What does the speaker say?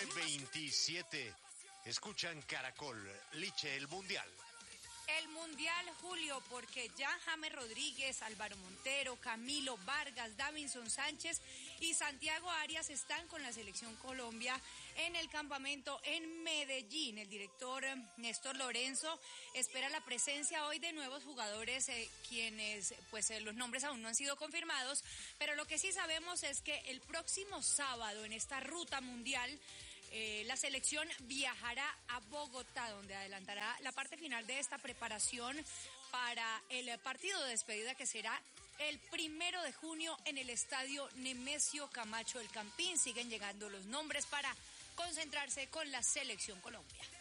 9:27. Escuchan Caracol, Liche, el Mundial. El Mundial, Julio, porque ya James Rodríguez, Álvaro Montero, Camilo Vargas, Davinson Sánchez y Santiago Arias están con la Selección Colombia en el campamento en Medellín. El director Néstor Lorenzo espera la presencia hoy de nuevos jugadores, quienes, los nombres aún no han sido confirmados, pero lo que sí sabemos es que el próximo sábado en esta ruta mundial, la selección viajará a Bogotá, donde adelantará la parte final de esta preparación para el partido de despedida que será el 1 de junio en el estadio Nemesio Camacho del Campín. Siguen llegando los nombres para concentrarse con la Selección Colombia.